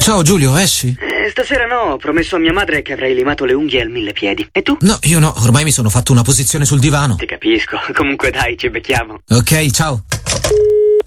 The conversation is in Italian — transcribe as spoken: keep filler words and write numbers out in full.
Ciao Giulio, esci? Eh, stasera no, ho promesso a mia madre che avrei limato le unghie al mille piedi. E tu? No, io no, ormai mi sono fatto una posizione sul divano. Ti capisco. Comunque dai, ci becchiamo. Ok, ciao.